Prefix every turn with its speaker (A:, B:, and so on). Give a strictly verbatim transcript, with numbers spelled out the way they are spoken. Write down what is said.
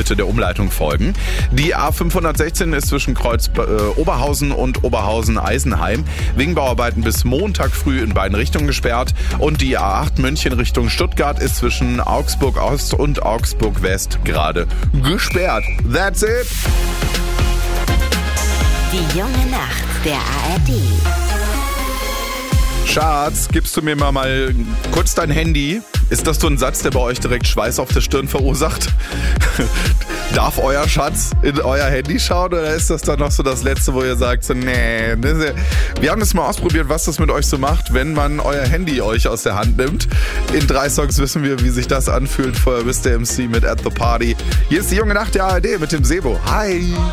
A: bitte der Umleitung folgen. Die A fünfhundertsechzehn ist zwischen Kreuz äh, Oberhausen und Oberhausen-Eisenheim wegen Bauarbeiten bis Montag früh in beiden Richtungen gesperrt. Und die A acht München Richtung Stuttgart ist zwischen Augsburg Ost und Augsburg West gerade gesperrt. That's it.
B: Die junge Nacht der A R D.
A: Schatz, gibst du mir mal, mal kurz dein Handy? Ist das so ein Satz, der bei euch direkt Schweiß auf der Stirn verursacht? Darf euer Schatz in euer Handy schauen oder ist das dann noch so das Letzte, wo ihr sagt, so, nee. Wir haben es mal ausprobiert, was das mit euch so macht, wenn man euer Handy euch aus der Hand nimmt. In drei Songs wissen wir, wie sich das anfühlt. Vorher Mister M C mit At The Party. Hier ist die junge Nacht der A R D mit dem Sebo. Hi!